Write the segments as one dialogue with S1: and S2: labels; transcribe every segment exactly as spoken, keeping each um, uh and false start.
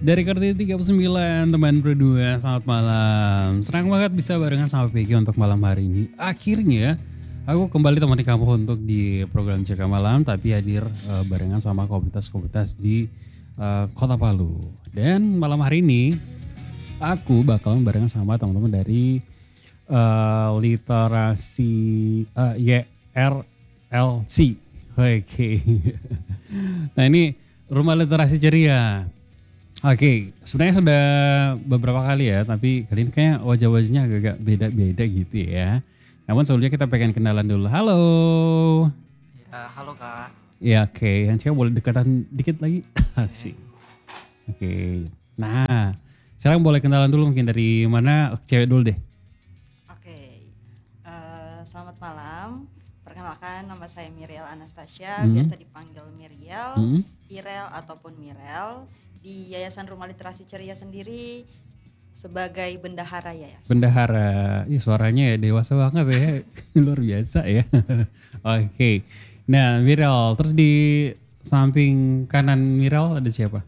S1: Dari Kartini tiga puluh sembilan, teman berdua, selamat malam. Senang banget bisa barengan sama Vicky untuk malam hari ini. Akhirnya, aku kembali temani kamu untuk di program Jaga Malam, tapi hadir uh, barengan sama komunitas-komunitas di uh, Kota Palu. Dan malam hari ini, aku bakal barengan sama teman-teman dari uh, literasi uh, Y R L C. Oke. Nah ini Rumah Literasi Ceria. Oke, sebenarnya sudah beberapa kali ya, tapi kali ini kayak wajah-wajahnya agak beda-beda gitu ya. Namun sebelumnya kita pengen kenalan dulu. Halo.
S2: Ya, halo Kak.
S1: Ya oke, okay. Yang cewek boleh dekatan dikit lagi? Asik. Oke, okay. Nah sekarang boleh kenalan dulu mungkin dari mana, cewek dulu deh.
S3: Oke, okay. uh, selamat malam. Perkenalkan nama saya Miriel Anastasia, hmm. biasa dipanggil Miriel, hmm. Irel ataupun Mirel. Di Yayasan Rumah Literasi Ceria sendiri sebagai bendahara yayasan.
S1: Bendahara, ih suaranya ya dewasa banget ya, luar biasa ya. Oke, okay. Nah Mirel, terus di samping kanan Mirel ada siapa?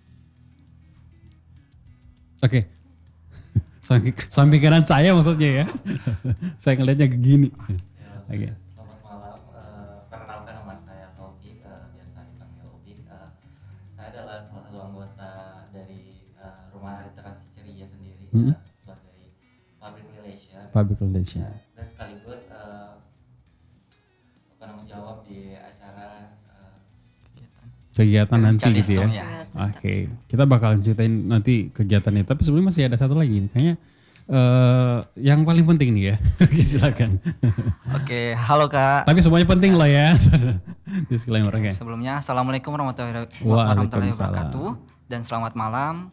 S1: Oke, okay. samping, samping kanan saya maksudnya ya. Saya ngeliatnya begini. Oke. Okay.
S2: Selamat malam, uh, perkenalkan nama saya Taufik, uh, biasa dipanggil Taufik. Uh, saya adalah salah satu anggota dari uh, Rumah Literasi Ceria sendiri, hmm? uh, sebagai public relation.
S1: Public relation.
S2: Uh, dan sekaligus uh, penanggung jawab di acara uh,
S1: kegiatan nanti gitu ya.
S2: ya.
S1: Oke, okay. Kita bakal ceritain nanti kegiatannya. Tapi sebelumnya masih ada satu lagi nih. Kayaknya uh, yang paling penting nih ya. Silakan.
S2: Oke, halo Kak.
S1: Tapi semuanya penting lah ya. Disclaimer
S2: okay. Sebelumnya Assalamualaikum warahmatullahi wabarakatuh dan selamat malam.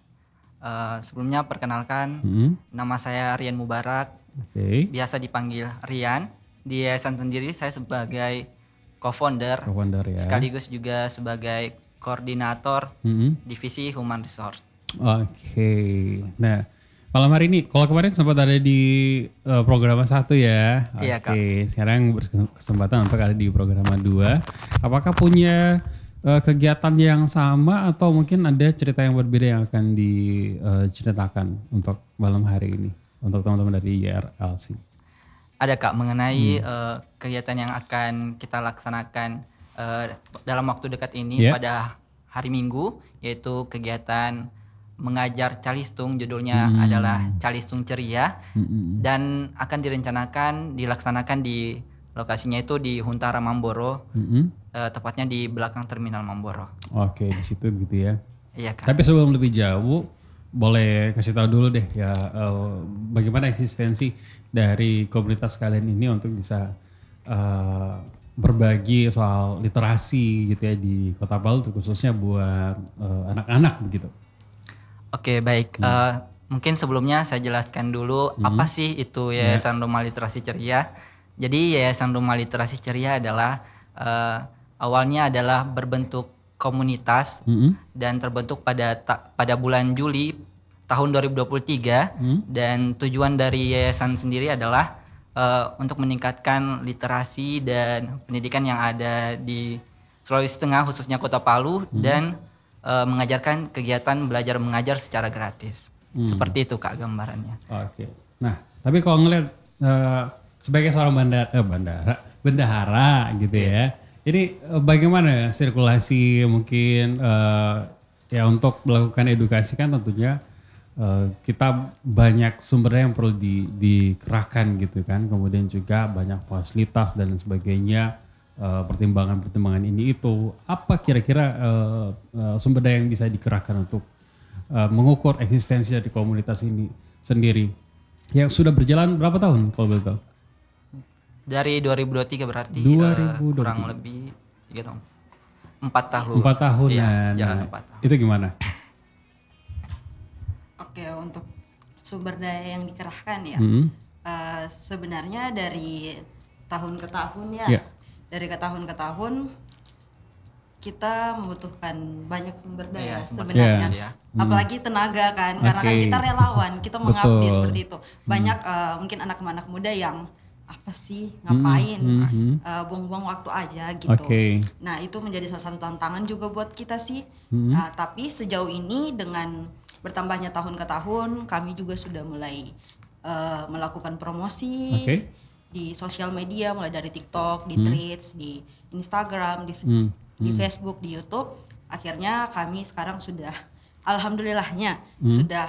S2: Uh, sebelumnya perkenalkan, hmm. nama saya Rian Mubarak. Okay. Biasa dipanggil Rian. Di yayasan sendiri saya sebagai co-founder,
S1: co-founder ya.
S2: Sekaligus juga sebagai koordinator hmm. divisi Human Resource.
S1: Oke. Okay. Nah, malam hari ini, kalau kemarin sempat ada di uh, program satu ya. Oke,
S2: iya,
S1: okay. Sekarang berkesempatan untuk ada di program dua. Apakah punya uh, kegiatan yang sama atau mungkin ada cerita yang berbeda yang akan diceritakan uh, untuk malam hari ini untuk teman-teman dari Y R L C?
S2: Ada Kak, mengenai hmm. uh, kegiatan yang akan kita laksanakan uh, dalam waktu dekat ini yeah. pada hari Minggu, yaitu kegiatan mengajar calistung, judulnya hmm. adalah Calistung Ceria, hmm. dan akan direncanakan dilaksanakan di lokasinya itu di Huntara Mamboro, hmm. uh, tepatnya di belakang Terminal Mamboro.
S1: Oke, di situ begitu ya.
S2: Iya Kak.
S1: Tapi sebelum lebih jauh, boleh kasih tahu dulu deh ya uh, bagaimana eksistensi dari komunitas kalian ini untuk bisa uh, berbagi soal literasi gitu ya di Kota Palu, khususnya buat uh, anak-anak begitu.
S2: Oke, baik. Hmm. Uh, mungkin sebelumnya saya jelaskan dulu hmm. apa sih itu Yayasan yeah. Rumah Literasi Ceria. Jadi Yayasan Rumah Literasi Ceria adalah uh, awalnya adalah berbentuk komunitas hmm. dan terbentuk pada ta- pada bulan Juli tahun dua ribu dua puluh tiga hmm. dan tujuan dari yayasan sendiri adalah uh, untuk meningkatkan literasi dan pendidikan yang ada di Sulawesi Tengah, khususnya Kota Palu, hmm. dan Uh, mengajarkan kegiatan belajar mengajar secara gratis. Hmm. Seperti itu Kak gambarannya.
S1: Oke. Nah, tapi kalau ngeliat uh, sebagai seorang bandara, eh, bandara, bendahara gitu ya. Jadi uh, bagaimana sirkulasi mungkin uh, ya untuk melakukan edukasi kan tentunya uh, kita banyak sumbernya yang perlu di, dikerahkan gitu kan. Kemudian juga banyak fasilitas dan sebagainya. Uh, pertimbangan-pertimbangan ini itu apa kira-kira uh, uh, sumber daya yang bisa dikerahkan untuk uh, mengukur eksistensi dari komunitas ini sendiri yang sudah berjalan berapa tahun kalau boleh tahu?
S2: Dari dua ribu dua puluh tiga berarti
S1: dua ribu dua puluh tiga.
S2: Uh, kurang lebih tiga dong empat tahun.
S1: Empat tahun
S2: ya,
S1: nah,
S2: jalan empat tahun.
S1: Itu gimana?
S3: Oke, untuk sumber daya yang dikerahkan ya
S1: hmm.
S3: uh, sebenarnya dari tahun ke tahun ya. Yeah. Dari ke tahun ke tahun kita membutuhkan banyak sumber daya yeah, sebenarnya, yeah. hmm. apalagi tenaga kan, karena okay. kan kita relawan, kita mengabdi seperti itu. Banyak hmm. uh, mungkin anak-anak muda yang apa sih, ngapain,
S1: hmm.
S3: uh, buang-buang waktu aja gitu.
S1: Okay.
S3: Nah itu menjadi salah satu tantangan juga buat kita sih.
S1: Hmm.
S3: Nah, tapi sejauh ini dengan bertambahnya tahun ke tahun, kami juga sudah mulai uh, melakukan promosi
S1: okay.
S3: di sosial media, mulai dari TikTok, di hmm. Threads, di Instagram, di,
S1: hmm.
S3: di
S1: hmm.
S3: Facebook, di YouTube. Akhirnya kami sekarang sudah, alhamdulillahnya hmm. sudah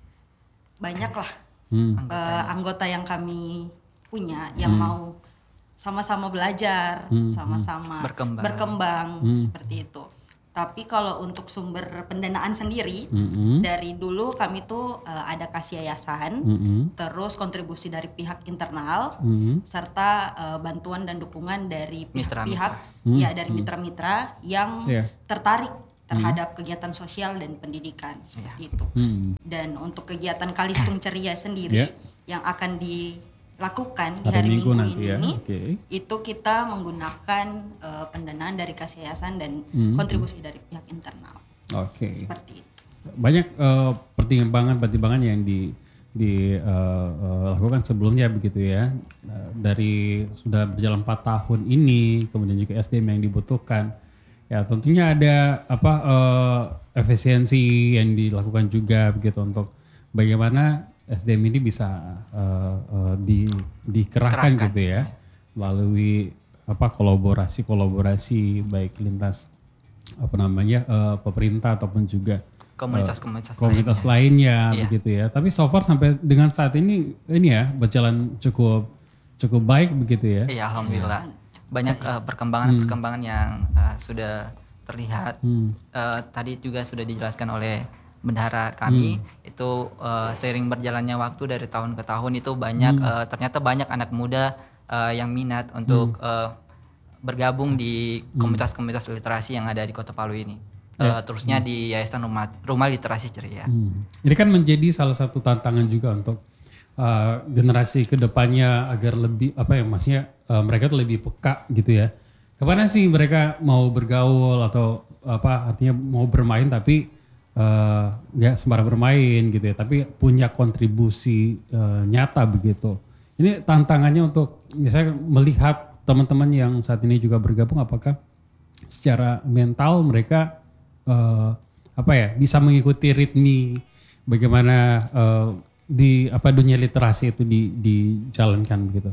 S3: banyak lah hmm. uh, anggota yang kami punya yang hmm. mau sama-sama belajar, hmm. sama-sama
S2: berkembang,
S3: berkembang
S1: hmm.
S3: seperti itu. Tapi kalau untuk sumber pendanaan sendiri,
S1: hmm.
S3: dari dulu kami tuh uh, ada kas yayasan,
S1: hmm.
S3: terus kontribusi dari pihak internal,
S1: hmm.
S3: serta uh, bantuan dan dukungan dari pihak-pihak,
S1: hmm.
S3: ya dari mitra-mitra yang
S1: yeah.
S3: tertarik terhadap hmm. kegiatan sosial dan pendidikan seperti itu. Hmm. Dan untuk kegiatan Kalistung Ceria sendiri yeah. yang akan dilakukan di hari Minggu, Minggu ini, ya. okay. itu kita menggunakan uh, pendanaan dari kas yayasan dan hmm. kontribusi dari pihak internal.
S1: Oke. Okay.
S3: Seperti itu.
S1: Banyak uh, pertimbangan-pertimbangan yang di dilakukan uh, uh, sebelumnya begitu ya. Uh, dari sudah berjalan empat tahun ini, kemudian juga S D M yang dibutuhkan. Ya tentunya ada apa uh, efisiensi yang dilakukan juga begitu untuk bagaimana S D M ini bisa uh, uh, di, dikerahkan Kerahkan. gitu ya melalui apa kolaborasi-kolaborasi baik lintas apa namanya uh, pemerintah ataupun juga
S2: komunitas-komunitas
S1: uh, komunitas lainnya, lainnya
S2: iya.
S1: begitu ya. Tapi so far sampai dengan saat ini ini ya berjalan cukup cukup baik begitu ya.
S2: Iya, alhamdulillah. Banyak uh, perkembangan-perkembangan hmm. yang uh, sudah terlihat. Hmm. Uh, tadi juga sudah dijelaskan oleh bendahara kami hmm. itu uh, seiring berjalannya waktu dari tahun ke tahun itu banyak hmm. uh, ternyata banyak anak muda uh, yang minat untuk hmm. uh, bergabung di komunitas-komunitas literasi yang ada di Kota Palu ini. Uh, ya. Terusnya hmm. di Yayasan Rumah, Rumah Literasi Ceria. Hmm.
S1: Ini kan menjadi salah satu tantangan juga untuk uh, generasi kedepannya agar lebih apa ya maksudnya uh, mereka tuh lebih peka gitu ya. Kemana sih mereka mau bergaul atau apa artinya mau bermain tapi nggak uh, sembarang bermain gitu ya, tapi punya kontribusi uh, nyata begitu. Ini tantangannya untuk misalnya melihat teman-teman yang saat ini juga bergabung, apakah secara mental mereka uh, apa ya bisa mengikuti ritme bagaimana uh, di apa dunia literasi itu di, dijalankan gitu.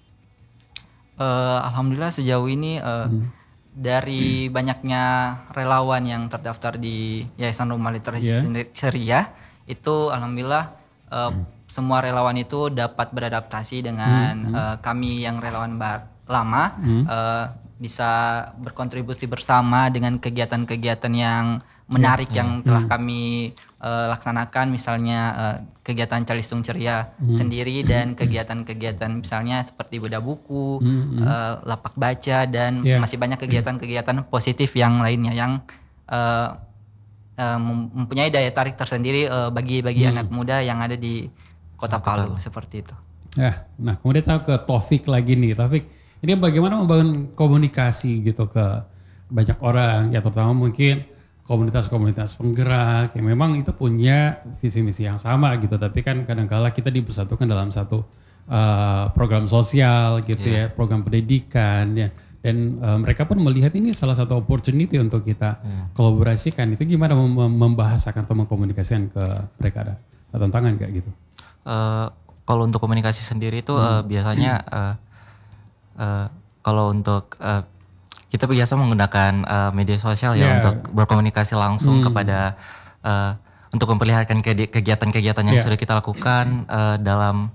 S2: Uh, Alhamdulillah sejauh ini uh, hmm. dari banyaknya relawan yang terdaftar di Yayasan Rumah Literasi yeah. Ceria itu alhamdulillah uh, hmm. semua relawan itu dapat beradaptasi dengan hmm. uh, kami yang relawan bar lama hmm. uh, bisa berkontribusi bersama dengan kegiatan-kegiatan yang menarik yeah. yang telah hmm. kami uh, laksanakan, misalnya uh, kegiatan Kalistung Ceria hmm. sendiri dan kegiatan-kegiatan misalnya seperti bedah buku, hmm. uh, lapak baca dan yeah. masih banyak kegiatan-kegiatan positif yang lainnya yang uh, uh, mempunyai daya tarik tersendiri uh, bagi bagi hmm. anak muda yang ada di Kota Palu seperti itu.
S1: Ya, nah kemudian kita ke Taufik lagi nih, Taufik. Ini bagaimana membangun komunikasi gitu ke banyak orang, ya terutama mungkin komunitas-komunitas penggerak yang memang itu punya visi misi yang sama gitu, tapi kan kadang-kala kita dipersatukan dalam satu uh, program sosial gitu yeah. ya, program pendidikan ya, dan uh, mereka pun melihat ini salah satu opportunity untuk kita yeah. kolaborasikan. Itu gimana mem- membahasakan atau mengkomunikasikan ke mereka, ada tantangan kayak gitu?
S4: Uh, kalau untuk komunikasi sendiri itu hmm. uh, biasanya uh, uh, kalau untuk uh, kita biasa menggunakan uh, media sosial ya yeah. untuk berkomunikasi langsung hmm. kepada uh, untuk memperlihatkan ke- kegiatan-kegiatan yang yeah. sudah kita lakukan uh, dalam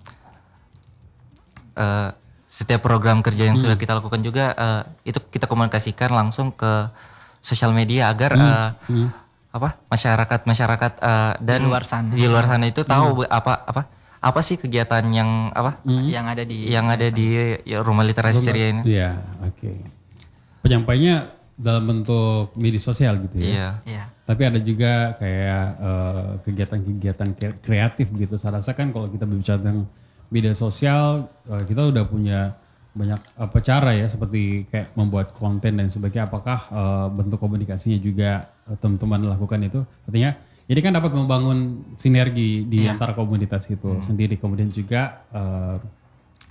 S4: uh, setiap program kerja yang hmm. sudah kita lakukan juga uh, itu kita komunikasikan langsung ke sosial media agar hmm. Uh, hmm. apa masyarakat masyarakat uh, dan
S2: di luar sana
S4: di luar sana itu tahu hmm. apa apa apa sih kegiatan yang apa
S2: hmm. yang ada di
S4: yang ada di ya, Rumah Literasi Ceria ini.
S1: Iya, oke. Okay. Penyampainya dalam bentuk media sosial gitu ya.
S4: Iya.
S2: Iya.
S1: Tapi ada juga kayak uh, kegiatan-kegiatan kreatif gitu. Saya rasa kan kalau kita berbicara tentang media sosial, uh, kita udah punya banyak apa cara ya, seperti kayak membuat konten dan sebagainya. Apakah uh, bentuk komunikasinya juga uh, teman-teman lakukan itu? Artinya, jadi kan dapat membangun sinergi di yeah. antara komunitas itu hmm. sendiri. Kemudian juga uh,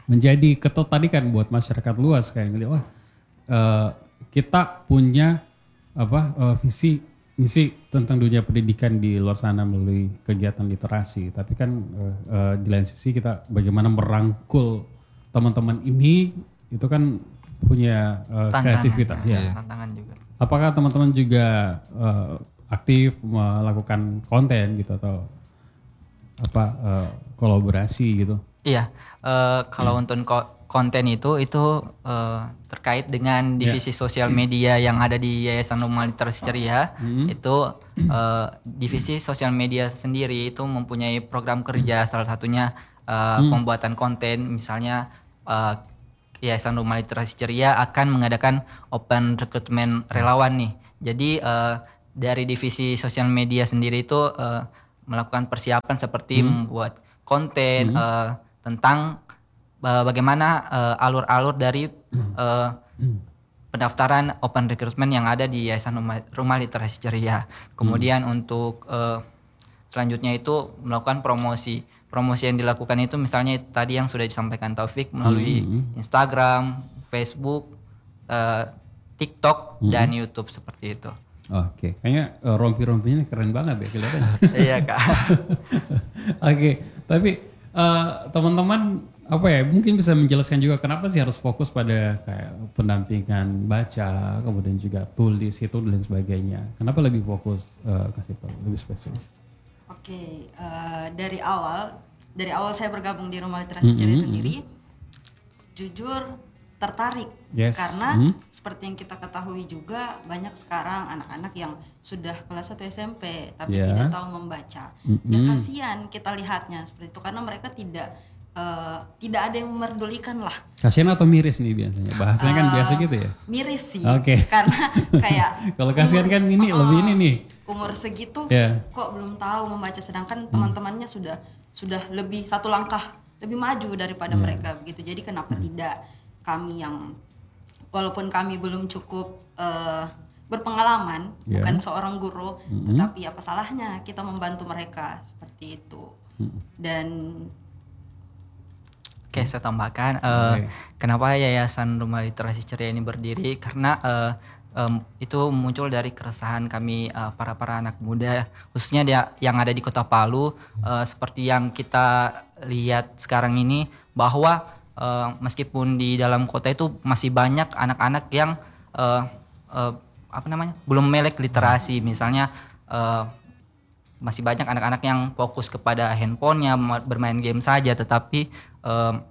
S1: menjadi ketertarikan buat masyarakat luas kayak ngeliat wah uh, kita punya apa uh, visi misi tentang dunia pendidikan di luar sana melalui kegiatan literasi, tapi kan uh, uh, di lain sisi kita bagaimana merangkul teman-teman ini itu kan punya uh, kreativitas ya.
S2: Tantangan juga.
S1: Apakah teman-teman juga uh, aktif melakukan konten gitu atau apa uh, kolaborasi gitu?
S2: Iya, uh, kalau hmm. untuk ko- konten itu itu uh, terkait dengan divisi yeah. sosial media yang ada di Yayasan Rumah Literasi Ceria. Hmm. Itu uh, divisi sosial media sendiri itu mempunyai program kerja, salah satunya uh, hmm. pembuatan konten. Misalnya uh, Yayasan Rumah Literasi Ceria akan mengadakan open recruitment relawan nih. Jadi uh, dari divisi sosial media sendiri itu uh, melakukan persiapan seperti hmm. membuat konten hmm. uh, tentang uh, bagaimana uh, alur-alur dari uh, hmm. pendaftaran open recruitment yang ada di Yayasan Rumah, Rumah Literasi Ceria. Kemudian hmm. untuk uh, selanjutnya itu melakukan promosi. Promosi yang dilakukan itu misalnya tadi yang sudah disampaikan Taufik melalui hmm. Instagram, Facebook, uh, TikTok, hmm. dan YouTube seperti itu.
S1: Oke, okay. Kayaknya uh, rompi-rompinya keren banget ya kelihatan.
S2: Iya Kak.
S1: Oke, okay. Tapi uh, teman-teman apa ya mungkin bisa menjelaskan juga kenapa sih harus fokus pada kayak pendampingan baca, kemudian juga tulis itu dan sebagainya. Kenapa lebih fokus uh, kasih tahu lebih spesialis?
S3: Oke, okay. uh, dari awal dari awal saya bergabung di Rumah Literasi Ceria mm-hmm. sendiri, jujur tertarik
S1: yes.
S3: karena
S1: mm.
S3: seperti yang kita ketahui juga banyak sekarang anak-anak yang sudah kelas satu S M P tapi
S1: yeah.
S3: tidak tahu membaca.
S1: Mm-hmm.
S3: Ya kasihan kita lihatnya seperti itu karena mereka tidak uh, tidak ada yang memerdulikan lah.
S1: Kasihan atau miris nih biasanya? Bahasanya uh, kan biasa gitu ya?
S3: Miris sih.
S1: Okay.
S3: Karena kayak
S1: kalau kasihan kan ini uh, lebih ini nih.
S3: Umur segitu
S1: yeah.
S3: kok belum tahu membaca sedangkan hmm. teman-temannya sudah sudah lebih satu langkah lebih maju daripada yes. mereka begitu. Jadi kenapa hmm. tidak kami yang walaupun kami belum cukup uh, berpengalaman yeah. bukan seorang guru mm-hmm. tetapi apa salahnya kita membantu mereka seperti itu. Mm. Dan
S2: oke, saya tambahkan uh, okay. kenapa Yayasan Rumah Literasi Ceria ini berdiri karena uh, um, itu muncul dari keresahan kami uh, para para anak muda khususnya dia yang ada di Kota Palu uh, seperti yang kita lihat sekarang ini bahwa Uh, meskipun di dalam kota itu masih banyak anak-anak yang uh, uh, apa namanya belum melek literasi, misalnya uh, masih banyak anak-anak yang fokus kepada handphonenya bermain game saja, tetapi uh,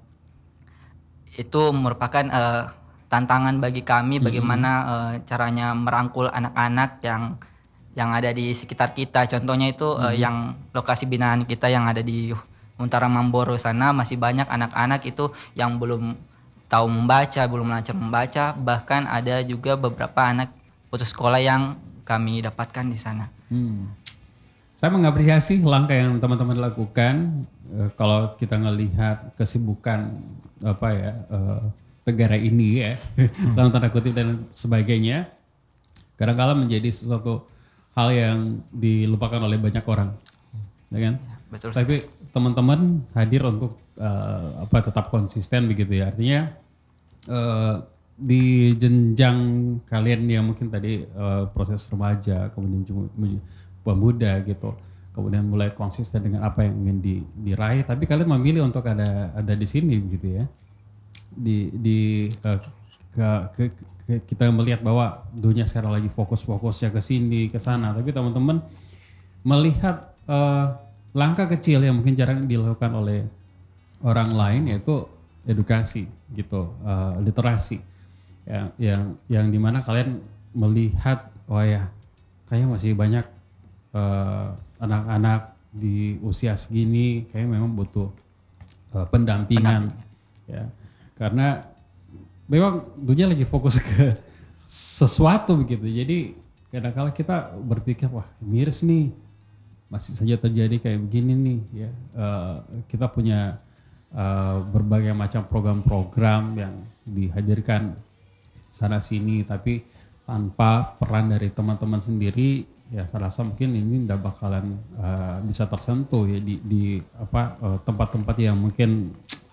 S2: itu merupakan uh, tantangan bagi kami bagaimana uh, caranya merangkul anak-anak yang yang ada di sekitar kita. Contohnya itu uh, yang lokasi binaan kita yang ada di Utara Mamboro sana masih banyak anak-anak itu yang belum tahu membaca, belum lancar membaca, bahkan ada juga beberapa anak putus sekolah yang kami dapatkan di sana.
S1: Hmm. Saya mengapresiasi langkah yang teman-teman lakukan. E, kalau kita ngelihat kesibukan apa ya e, negara ini ya, hmm. dalam tanda kutip dan sebagainya, kadang-kala menjadi sesuatu hal yang dilupakan oleh banyak orang, ya kan?
S2: Betul.
S1: Tapi teman-teman hadir untuk uh, apa tetap konsisten begitu ya, artinya uh, di jenjang kalian yang mungkin tadi uh, proses remaja kemudian pemuda gitu, kemudian mulai konsisten dengan apa yang ingin di, diraih, tapi kalian memilih untuk ada ada di sini begitu ya, di di uh, ke, ke, ke, kita melihat bahwa dunia sekarang lagi fokus-fokusnya ke sini ke sana, tapi teman-teman melihat uh, langkah kecil yang mungkin jarang dilakukan oleh orang lain, yaitu edukasi gitu, uh, literasi yang yang yang dimana kalian melihat oh ya kayak masih banyak uh, anak-anak di usia segini kayak memang butuh uh, pendampingan, pendampingan ya, karena memang dunia lagi fokus ke sesuatu begitu, jadi kadang-kadang kita berpikir wah miris nih, masih saja terjadi kayak begini nih ya. Uh, kita punya uh, berbagai macam program-program yang dihadirkan sana sini, tapi tanpa peran dari teman-teman sendiri ya saya rasa mungkin ini tidak bakalan uh, bisa tersentuh ya di, di apa uh, tempat-tempat yang mungkin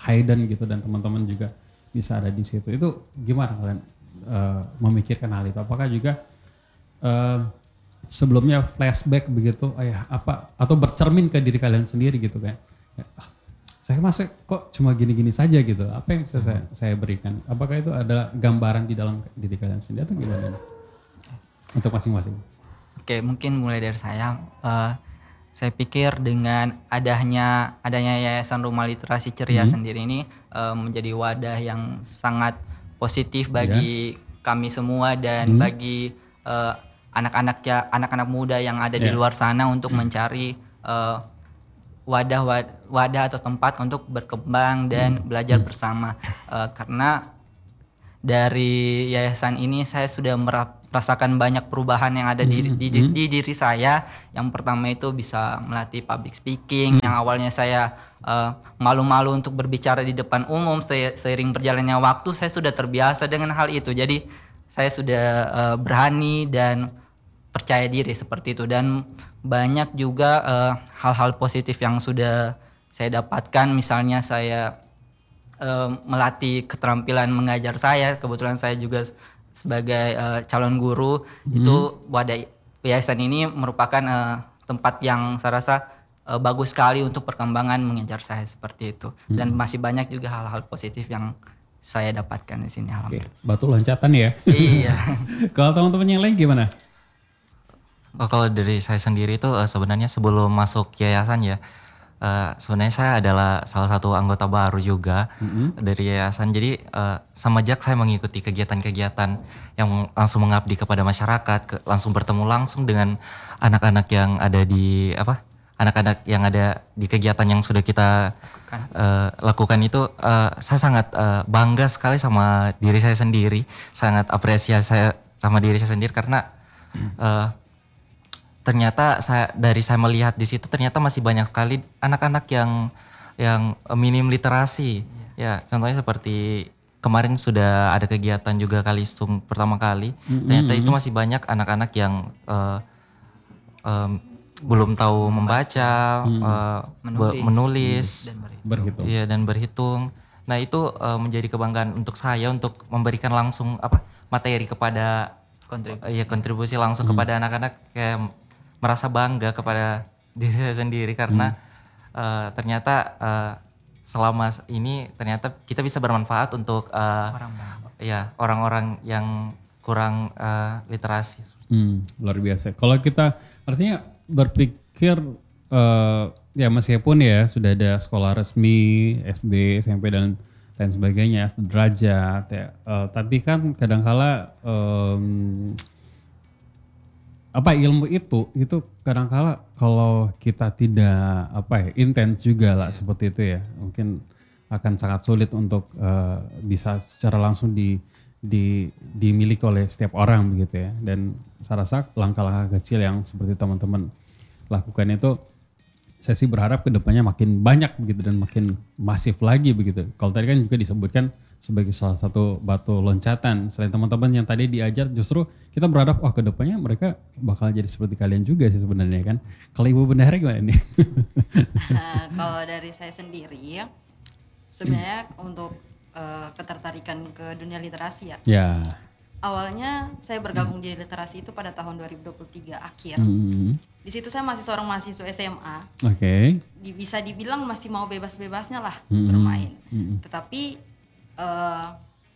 S1: hidden gitu dan teman-teman juga bisa ada di situ. Itu gimana kalian uh, memikirkan hal itu? Apakah juga uh, sebelumnya flashback begitu, oh ya, apa atau bercermin ke diri kalian sendiri gitu kan? Ya, ah, saya masuk kok cuma gini-gini saja gitu. Apa yang bisa saya, saya berikan? Apakah itu ada gambaran di dalam diri kalian sendiri atau gimana? Untuk masing-masing.
S2: Oke, mungkin mulai dari saya. Uh, saya pikir dengan adanya adanya Yayasan Rumah Literasi Ceria hmm. sendiri ini uh, menjadi wadah yang sangat positif bagi yeah. kami semua dan hmm. bagi uh, anak-anak ya anak-anak muda yang ada yeah. di luar sana untuk hmm. mencari uh, wadah wadah atau tempat untuk berkembang dan hmm. belajar hmm. bersama. Uh, karena dari yayasan ini saya sudah merasakan banyak perubahan yang ada di, di, di, di diri saya. Yang pertama itu bisa melatih public speaking. Yang awalnya saya uh, malu-malu untuk berbicara di depan umum, se- seiring berjalannya waktu saya sudah terbiasa dengan hal itu. Jadi saya sudah uh, berani dan percaya diri seperti itu. Dan banyak juga uh, hal-hal positif yang sudah saya dapatkan. Misalnya saya Uh, melatih keterampilan mengajar saya. Kebetulan saya juga sebagai uh, calon guru. Hmm. Itu wadah yayasan ini merupakan uh, tempat yang saya rasa uh, bagus sekali untuk perkembangan mengajar saya seperti itu. Hmm. Dan masih banyak juga hal-hal positif yang saya dapatkan di sini.
S1: Oke, batu loncatan ya.
S2: Iya.
S1: Kalau teman-teman yang lain gimana?
S4: Oh, kalau dari saya sendiri itu uh, sebenarnya sebelum masuk yayasan ya, Uh, sebenarnya saya adalah salah satu anggota baru juga mm-hmm. dari yayasan. Jadi uh, semenjak saya mengikuti kegiatan-kegiatan yang langsung mengabdi kepada masyarakat, ke, langsung bertemu langsung dengan anak-anak yang ada di apa, anak-anak yang ada di kegiatan yang sudah kita uh, lakukan itu, uh, saya sangat uh, bangga sekali sama diri saya sendiri, sangat apresiasi saya sama diri saya sendiri karena uh, ternyata saya dari saya melihat di situ ternyata masih banyak sekali anak-anak yang yang minim literasi. Yeah. Ya, contohnya seperti kemarin sudah ada kegiatan juga Kalistung pertama kali. Mm-hmm. Ternyata itu masih banyak anak-anak yang uh, um, belum tahu membaca, mm. uh, menulis, menulis
S2: dan
S1: berhitung.
S4: Iya, dan berhitung. Nah, itu uh, menjadi kebanggaan untuk saya untuk memberikan langsung apa materi kepada kontribusi, ya, kontribusi langsung mm. kepada anak-anak, kayak merasa bangga kepada diri saya sendiri karena hmm. uh, ternyata uh, selama ini ternyata kita bisa bermanfaat untuk uh,
S2: Orang
S4: ya orang-orang yang kurang uh, literasi.
S1: Hmm, luar biasa. Kalau kita artinya berpikir uh, ya meskipun ya sudah ada sekolah resmi S D, S M P dan lain sebagainya, derajat ya, uh, tapi kan kadangkala um, apa ilmu itu itu kadangkala kalau kita tidak apa ya intens juga lah yeah. seperti itu ya, mungkin akan sangat sulit untuk uh, bisa secara langsung di, di dimiliki oleh setiap orang begitu ya. Dan saya rasa langkah-langkah kecil yang seperti teman-teman lakukan itu, saya sih berharap kedepannya makin banyak begitu dan makin masif lagi begitu. Kalau tadi kan juga disebutkan sebagai salah satu batu loncatan. Selain teman-teman yang tadi diajar, justru kita berharap wah kedepannya mereka bakal jadi seperti kalian juga sih sebenarnya kan. Kalau Ibu Bendahara gimana nih?
S3: Nah, kalau dari saya sendiri sebenarnya hmm. untuk uh, ketertarikan ke dunia literasi ya.
S1: Ya.
S3: Awalnya saya bergabung hmm. di literasi itu pada tahun dua ribu dua puluh tiga akhir.
S1: Hmm.
S3: Di situ saya masih seorang mahasiswa S M A.
S1: Oke.
S3: Okay. Bisa dibilang masih mau bebas-bebasnya lah
S1: hmm.
S3: bermain.
S1: Hmm.
S3: Tetapi Uh,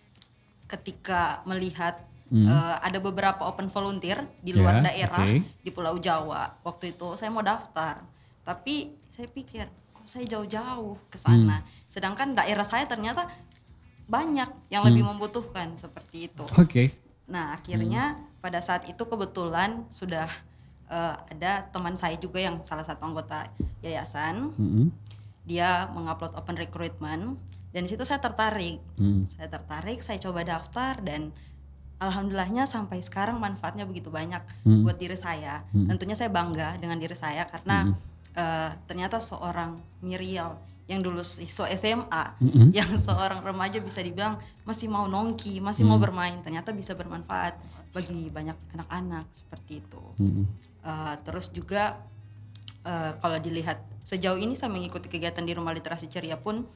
S3: ketika melihat hmm. uh, ada beberapa open volunteer di luar yeah, daerah okay. di Pulau Jawa, waktu itu saya mau daftar, tapi saya pikir kok saya jauh-jauh ke sana, hmm. sedangkan daerah saya ternyata banyak yang hmm. lebih membutuhkan seperti itu.
S1: Oke. Okay.
S3: Nah akhirnya hmm. pada saat itu kebetulan sudah uh, ada teman saya juga yang salah satu anggota yayasan, hmm. dia mengupload open recruitment. Dan di situ saya tertarik, hmm. saya tertarik, saya coba daftar dan alhamdulillahnya sampai sekarang manfaatnya begitu banyak hmm. buat diri saya. Hmm. Tentunya saya bangga dengan diri saya karena hmm. uh, ternyata seorang Miriel yang dulu siswa S M A, hmm. yang seorang remaja bisa dibilang masih mau nongki, masih hmm. mau bermain, ternyata bisa bermanfaat bagi banyak anak-anak seperti itu. Hmm. Uh, terus juga uh, kalau dilihat sejauh ini saya mengikuti kegiatan di Rumah Literasi Ceria pun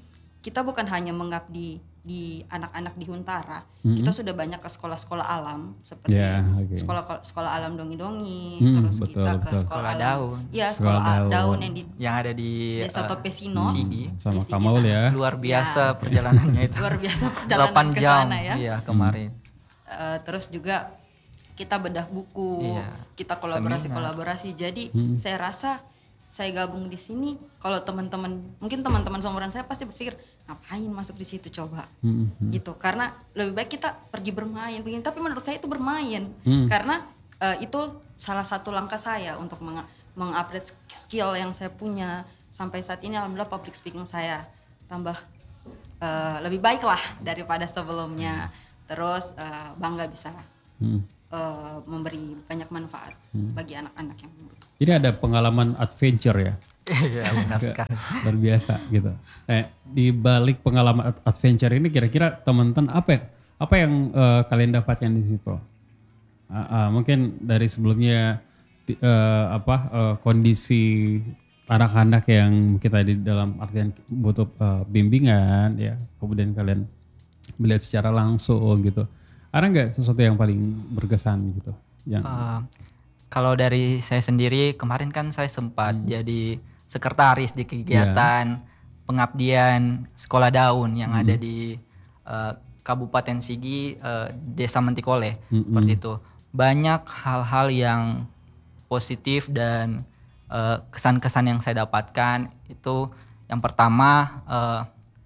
S3: kita bukan hanya mengabdi di anak-anak di Huntara,
S1: Mm-hmm.
S3: kita sudah banyak ke sekolah-sekolah alam seperti
S1: Yeah, okay.
S3: sekolah sekolah alam dongi-dongi,
S1: Mm,
S3: terus
S1: betul,
S3: kita ke
S1: betul.
S3: sekolah
S2: Sekolah
S3: alam,
S2: daun.
S3: ya
S1: Sekolah
S3: sekolah daun,
S1: daun.
S3: yang di
S2: yang ada di
S3: Desa
S2: eh,
S3: Topesino,
S2: Sigi.
S1: Sama
S3: Di Sigi
S1: Kamal
S3: sana.
S1: ya.
S2: Luar biasa
S3: Ya.
S2: perjalanannya itu.
S3: luar biasa perjalanan
S2: delapan
S3: ke
S2: jam.
S3: sana ya.
S2: Iya, kemarin.
S3: Eh, terus juga kita bedah buku,
S2: Iya.
S3: kita kolaborasi-kolaborasi. Jadi
S1: Hmm.
S3: saya rasa saya gabung di sini, kalau teman-teman, mungkin teman-teman seumuran saya pasti berpikir ngapain masuk di situ coba,
S1: Hmm.
S3: gitu. Karena lebih baik kita pergi bermain, pergi. Tapi menurut saya itu bermain,
S1: Hmm.
S3: karena eh, itu salah satu langkah saya untuk meng- mengupgrade skill yang saya punya sampai saat ini. Alhamdulillah public speaking saya tambah eh, lebih baik lah daripada sebelumnya. Terus eh, bangga bisa
S1: Hmm.
S3: uh, memberi banyak manfaat bagi anak-anak yang membutuhkan.
S1: Jadi ada pengalaman adventure ya.
S2: Iya, benar sekali.
S1: Luar biasa gitu. Eh, di balik pengalaman ad- adventure ini kira-kira teman-teman apa ya- apa yang eh, kalian dapatkan di situ? Ah, ah, mungkin dari sebelumnya ti- eh, apa eh, kondisi anak-anak yang kita di dalam artian butuh eh, bimbingan ya, kemudian kalian melihat secara langsung gitu. Ada nggak sesuatu yang paling berkesan gitu? Yang
S2: Eh, kalau dari saya sendiri kemarin kan saya sempat jadi sekretaris di kegiatan pengabdian sekolah daun yang ada di eh, Kabupaten Sigi, eh, Desa Mentikole, seperti itu. Banyak hal-hal yang positif dan eh, kesan-kesan yang saya dapatkan itu yang pertama eh,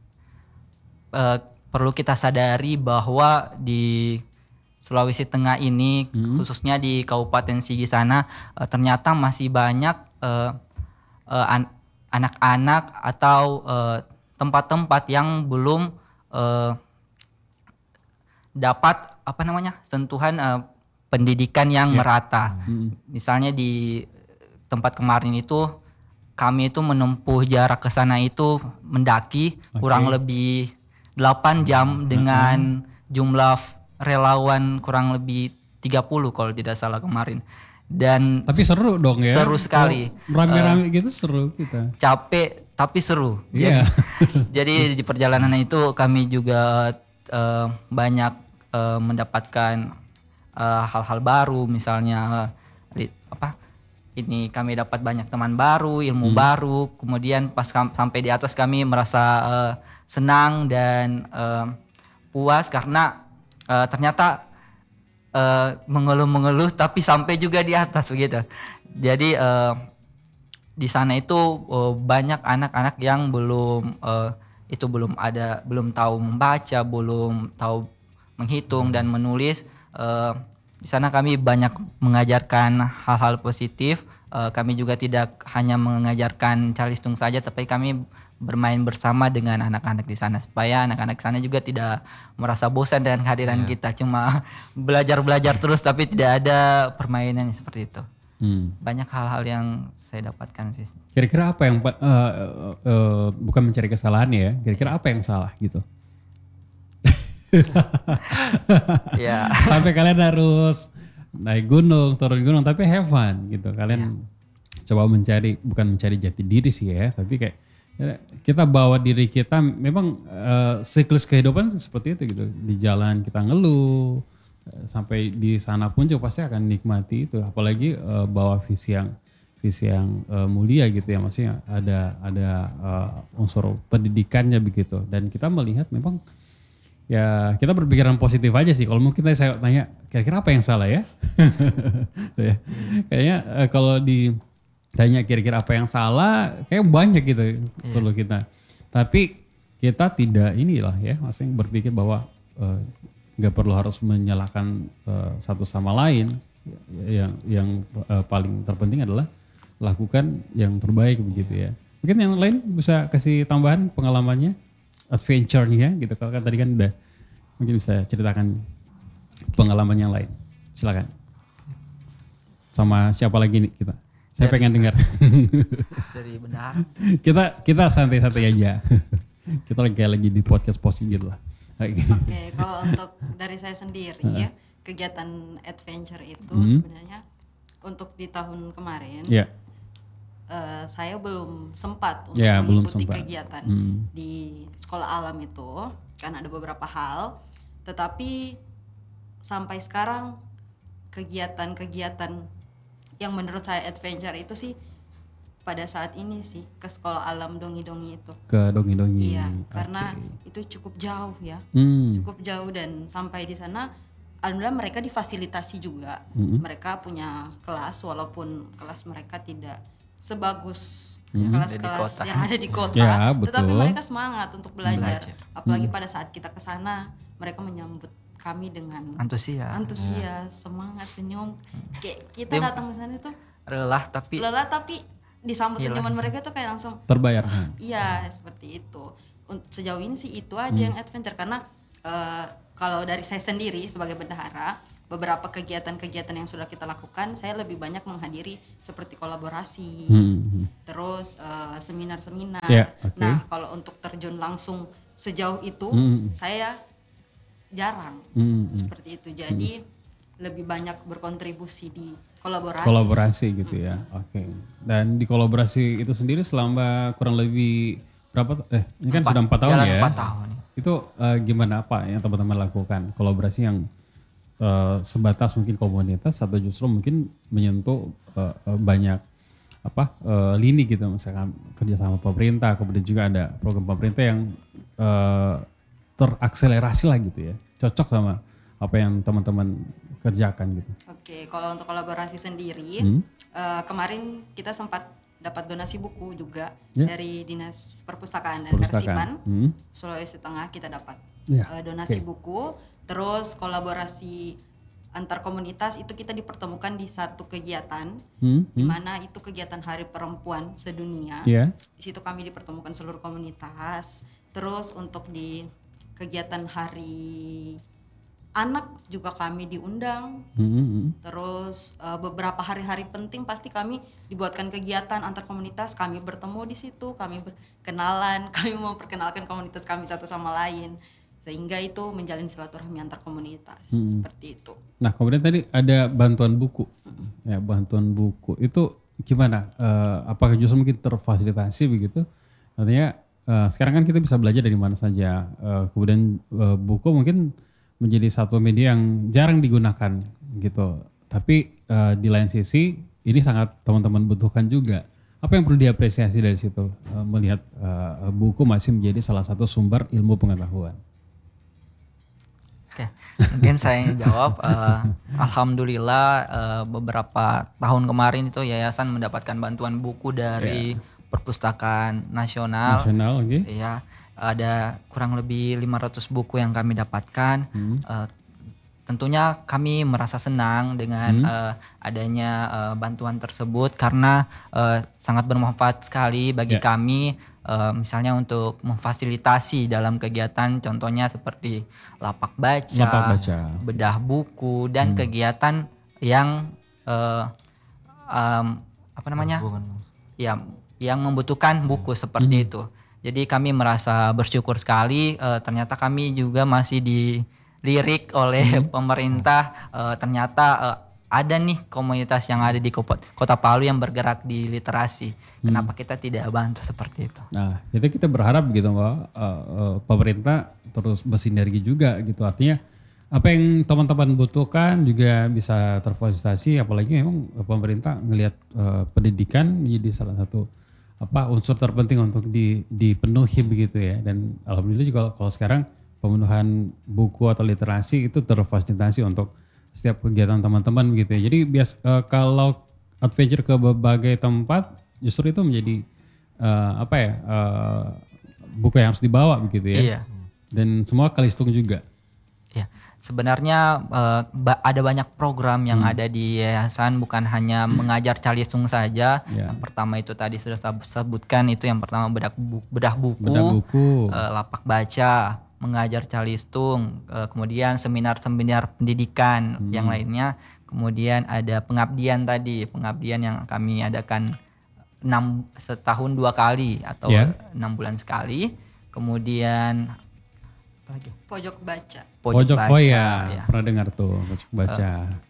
S2: eh, perlu kita sadari bahwa di Sulawesi Tengah ini khususnya di Kabupaten Sigi sana eh, ternyata masih banyak eh, eh, an- anak-anak atau eh, tempat-tempat yang belum eh, dapat apa namanya sentuhan eh, pendidikan yang merata. Misalnya di tempat kemarin itu kami itu menempuh jarak ke sana itu mendaki kurang lebih delapan jam dengan jumlah relawan kurang lebih tiga puluh kalau tidak salah kemarin. Dan
S1: tapi seru dong ya.
S2: seru sekali.
S1: Kalau rame-rame gitu seru kita.
S2: capek tapi seru.
S1: Iya.
S2: Jadi di perjalanan itu kami juga eh, banyak eh, mendapatkan eh, hal-hal baru, misalnya eh, di- apa? Ini kami dapat banyak teman baru, ilmu baru. Kemudian pas kam- sampai di atas kami merasa eh, senang dan eh, puas karena eh, ternyata eh, mengeluh-mengeluh tapi sampai juga di atas begitu. Jadi eh, di sana itu eh, banyak anak-anak yang belum eh, itu belum ada belum tahu membaca, belum tahu menghitung dan menulis. Eh, di sana kami banyak mengajarkan hal-hal positif. Eh, kami juga tidak hanya mengajarkan calistung saja, tapi kami bermain bersama dengan anak-anak di sana supaya anak-anak di sana juga tidak merasa bosan dengan kehadiran kita. Cuma belajar-belajar terus tapi tidak ada permainan seperti itu.
S1: Hmm.
S2: Banyak hal-hal yang saya dapatkan sih.
S1: Kira-kira apa yang pa- eh, eh, eh, bukan mencari kesalahan ya? Kira-kira apa yang salah gitu?
S2: Ya.
S1: Sampai kalian harus naik gunung, turun gunung, tapi have fun gitu. Kalian coba mencari, bukan mencari jati diri sih ya, tapi kayak ya, kita bawa diri kita, memang eh, siklus kehidupan seperti itu gitu. Di jalan kita ngeluh, eh, sampai di sana pun juga pasti akan nikmati itu. Apalagi eh, bawa visi yang visi yang eh, mulia gitu ya, maksudnya ada ada eh, unsur pendidikannya begitu. Dan kita melihat memang ya kita berpikiran positif aja sih. Kalau mungkin saya tanya kira-kira apa yang salah ya? Ya. Kayaknya eh, kalau ditanya kira-kira apa yang salah, kayak banyak gitu perlu kita. Tapi kita tidak inilah ya, maksudnya berpikir bahwa eh, nggak perlu harus menyalahkan eh, satu sama lain. Yang yang eh, paling terpenting adalah lakukan yang terbaik begitu ya. Mungkin yang lain bisa kasih tambahan pengalamannya, adventure-nya gitu. Kalau kan tadi kan udah, mungkin bisa ceritakan pengalaman yang lain. Silakan. Sama siapa lagi nih kita? Saya
S2: Dari-
S1: pengen dengar.
S2: Dari benar.
S1: kita kita santai-santai aja. Kita lagi kayak lagi di podcast posting gitu lah. Kayak gitu.
S3: Oke, kalau untuk dari saya sendiri ya, kegiatan adventure itu
S1: Hmm.
S3: sebenarnya untuk di tahun kemarin
S1: Iya.
S3: eh, saya belum sempat untuk
S1: Ya, belum
S3: mengikuti
S1: sempat.
S3: kegiatan
S1: Hmm.
S3: di sekolah alam itu karena ada beberapa hal. Tetapi sampai sekarang kegiatan-kegiatan yang menurut saya adventure itu sih pada saat ini sih ke sekolah alam dongi-dongi itu.
S1: Ke dongi-dongi.
S3: Iya,
S1: Oke.
S3: karena itu cukup jauh ya.
S1: Hmm.
S3: Cukup jauh dan sampai di sana alhamdulillah mereka difasilitasi juga.
S1: Mm-mm.
S3: Mereka punya kelas walaupun kelas mereka tidak sebagus
S1: Mm-mm.
S3: kelas-kelas
S2: Ada di kota.
S3: yang ada di kota,
S1: Ya, betul.
S3: tetapi mereka semangat untuk belajar.
S2: Belajar.
S3: Apalagi pada saat kita ke sana, mereka menyambut kami dengan
S2: Antusias,
S3: antusias, semangat, senyum. Kayak kita
S2: Dia-
S3: datang ke sana itu
S2: lelah tapi
S3: lelah tapi disambut
S2: Hilang.
S3: senyuman mereka tuh kayak langsung
S1: Terbayarkan.
S3: iya seperti itu. Unt- Sejauh ini sih itu aja yang adventure karena eh, kalau dari saya sendiri sebagai bendahara beberapa kegiatan-kegiatan yang sudah kita lakukan saya lebih banyak menghadiri seperti kolaborasi,
S1: Hmm.
S3: terus eh, seminar-seminar.
S1: Ya, oke.
S3: Nah kalau untuk terjun langsung sejauh itu
S1: Hmm.
S3: saya jarang
S1: Hmm.
S3: seperti itu. Jadi lebih banyak berkontribusi di kolaborasi.
S1: Kolaborasi gitu ya. Oke. Dan di kolaborasi itu sendiri selama kurang lebih berapa eh ini kan sudah empat tahun
S2: jalan
S1: ya.
S2: empat tahun.
S1: Itu eh, gimana apa yang teman-teman lakukan? Kolaborasi yang eh, sebatas mungkin komunitas atau justru mungkin menyentuh eh, eh, banyak apa eh, lini gitu, misalkan kerjasama pemerintah, kemudian juga ada program pemerintah yang eh, terakselerasi lah gitu ya, cocok sama apa yang teman-teman kerjakan gitu.
S3: Oke, kalau untuk kolaborasi sendiri,
S1: Hmm.
S3: eh, kemarin kita sempat dapat donasi buku juga
S1: Ya.
S3: dari Dinas Perpustakaan dan
S1: Perpustakaan.
S3: Kearsipan
S1: Hmm.
S3: Sulawesi Tengah kita dapat
S1: Ya,
S3: eh, donasi
S1: oke.
S3: buku. Terus kolaborasi antar komunitas itu kita dipertemukan di satu kegiatan,
S1: Hmm.
S3: di mana itu kegiatan Hari Perempuan Sedunia.
S1: Ya.
S3: Di situ kami dipertemukan seluruh komunitas. Terus untuk di kegiatan Hari Anak juga kami diundang.
S1: Hmm, hmm.
S3: Terus eh, beberapa hari-hari penting pasti kami dibuatkan kegiatan antar komunitas, kami bertemu di situ, kami berkenalan, kami memperkenalkan komunitas kami satu sama lain, sehingga itu menjalin silaturahmi antar komunitas seperti itu.
S1: Nah kemudian tadi ada bantuan buku, ya bantuan buku itu gimana? Eh, apakah justru mungkin terfasilitasi begitu? Artinya eh, sekarang kan kita bisa belajar dari mana saja. Eh, kemudian eh, buku mungkin menjadi satu media yang jarang digunakan gitu. Tapi eh, di lain sisi ini sangat teman-teman butuhkan juga. Apa yang perlu diapresiasi dari situ? Eh, melihat eh, buku masih menjadi salah satu sumber ilmu pengetahuan.
S2: Oke, mungkin saya jawab. eh, Alhamdulillah eh, beberapa tahun kemarin itu yayasan mendapatkan bantuan buku dari Perpustakaan Nasional.
S1: Nasional, oke?
S2: Iya, ada kurang lebih lima ratus buku yang kami dapatkan. Eh, tentunya kami merasa senang dengan eh, adanya eh, bantuan tersebut karena eh, sangat bermanfaat sekali bagi
S1: Ya.
S2: kami. Eh, misalnya untuk memfasilitasi dalam kegiatan, contohnya seperti lapak baca,
S1: Lapak baca.
S2: bedah buku, dan kegiatan yang eh, em, apa namanya? Ya, yang membutuhkan buku seperti itu. Jadi kami merasa bersyukur sekali. eh, ternyata kami juga masih dilirik oleh pemerintah. eh, ternyata eh, ada nih komunitas yang ada di Kota Kota Palu yang bergerak di literasi. Kenapa kita tidak bantu seperti itu?
S1: Nah, itu kita berharap gitu bahwa uh, uh, pemerintah terus bersinergi juga gitu. Artinya apa yang teman-teman butuhkan juga bisa terfasilitasi. Apalagi memang pemerintah ngelihat uh, pendidikan menjadi salah satu apa unsur terpenting untuk di, dipenuhi begitu ya. Dan alhamdulillah juga kalau sekarang pemenuhan buku atau literasi itu terfasilitasi untuk setiap kegiatan teman-teman begitu ya. Jadi bias uh, kalau adventure ke berbagai tempat justru itu menjadi uh, apa ya uh, buku yang harus dibawa begitu ya.
S2: Iya.
S1: Dan semua kalistung juga.
S2: Ya, sebenarnya eh, ba- ada banyak program yang ada di yayasan, bukan hanya mengajar calistung saja.
S1: Ya.
S2: Yang pertama itu tadi sudah saya sebutkan, itu yang pertama bedah, bu- bedah buku,
S1: Bedah buku.
S2: eh, lapak baca, mengajar calistung, eh, kemudian seminar-seminar pendidikan yang lainnya. Kemudian ada pengabdian tadi, pengabdian yang kami adakan enam setahun dua kali atau
S1: Ya.
S2: enam bulan sekali. Kemudian apa lagi?
S3: Pojok baca.
S1: Pojok,
S2: baca,
S1: oh ya,
S2: ya.
S1: pernah dengar tuh pojok baca.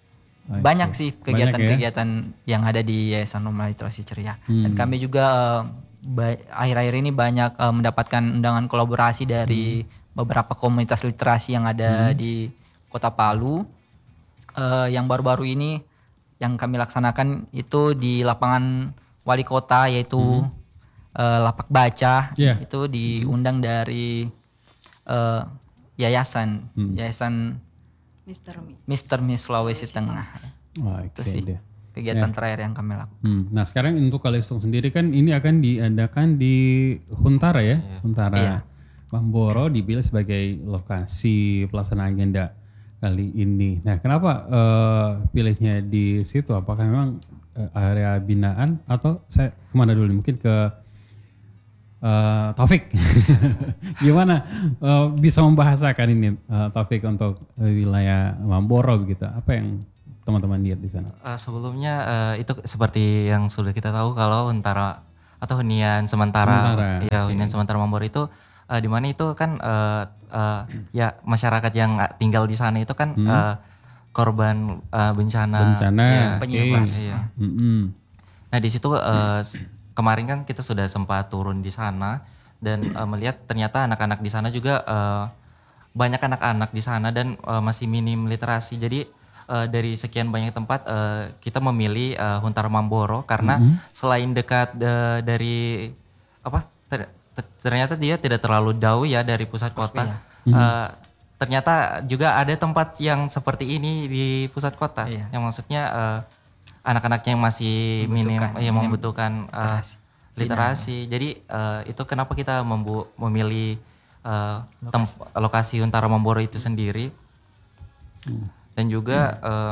S2: banyak sih kegiatan-kegiatan
S1: ya?
S2: yang ada di Yayasan Rumah Literasi Ceria.
S1: Hmm.
S2: Dan kami juga uh, ba- akhir-akhir ini banyak uh, mendapatkan undangan kolaborasi dari hmm. beberapa komunitas literasi yang ada hmm. di Kota Palu. Uh, yang baru-baru ini yang kami laksanakan itu di lapangan wali kota, yaitu hmm. uh, lapak baca. Yeah. Itu diundang hmm. dari uh, yayasan, hmm. yayasan
S3: Mister Miss,
S2: Mister Miss Sulawesi, Sulawesi Tengah.
S1: Oh,
S2: itu
S1: okay,
S2: sih
S1: deh.
S2: kegiatan
S1: ya.
S2: terakhir yang kami lakukan.
S1: Hmm. Nah sekarang untuk Kalistung sendiri kan ini akan diadakan di Huntara ya, yeah. Huntara. Yeah. Mamboro dipilih sebagai lokasi pelaksanaan agenda kali ini. Nah kenapa uh, pilihnya di situ? Apakah memang uh, area binaan atau saya kemana dulu? Mungkin ke Uh, Taufik, gimana uh, bisa membahasakan ini uh, Taufik untuk uh, wilayah Mamboro gitu? Apa yang teman-teman lihat di sana?
S4: Uh, sebelumnya uh, itu seperti yang sudah kita tahu kalau Huntara atau hunian sementara,
S1: sementara.
S4: ya
S1: okay.
S4: hunian sementara Mamboro itu uh, di mana itu kan uh, uh, ya masyarakat yang tinggal di sana itu kan hmm. uh, korban uh, bencana,
S1: bencana,
S4: ya,
S2: penyintas.
S4: Okay. Ya.
S1: Mm-hmm.
S4: Nah di situ uh, kemarin kan kita sudah sempat turun di sana dan uh, melihat ternyata anak-anak di sana juga uh, banyak anak-anak di sana dan uh, masih minim literasi. Jadi uh, dari sekian banyak tempat uh, kita memilih uh, Huntara Mamboro karena mm-hmm. selain dekat uh, dari apa ter- ternyata dia tidak terlalu jauh ya dari pusat kota. Iya. Mm-hmm. Uh, ternyata juga ada tempat yang seperti ini di pusat kota, iya. yang maksudnya uh, anak-anak yang masih minim yang membutuhkan uh, literasi. literasi. Jadi uh, itu kenapa kita membu- memilih uh, lokasi. Tem- lokasi Huntara Mamboro itu sendiri. Hmm. Dan juga hmm. uh,